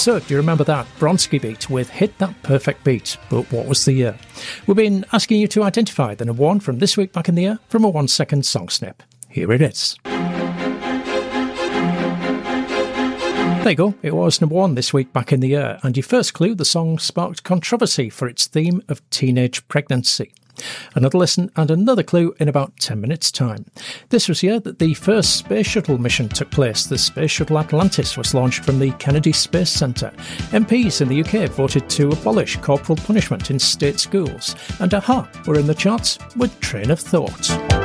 So, do you remember that Bronski beat with Hit That Perfect Beat? But what was the year? We've been asking you to identify the number one from this week back in the year from a 1-second song snip. Here it is. There you go, it was number one this week back in the year, and your first clue, the song sparked controversy for its theme of teenage pregnancy. Another listen and another clue in about 10 minutes' time. This was the year that the first space shuttle mission took place. The Space Shuttle Atlantis was launched from the Kennedy Space Centre. MPs in the UK voted to abolish corporal punishment in state schools. And AHA were in the charts with Train of Thought.